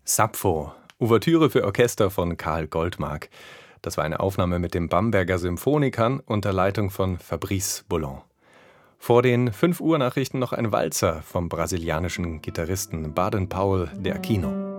Sappho, Ouvertüre für Orchester von Karl Goldmark. Das war eine Aufnahme mit den Bamberger Symphonikern unter Leitung von Fabrice Boulon. Vor den 5 Uhr Nachrichten noch ein Walzer vom brasilianischen Gitarristen Baden Powell de Aquino.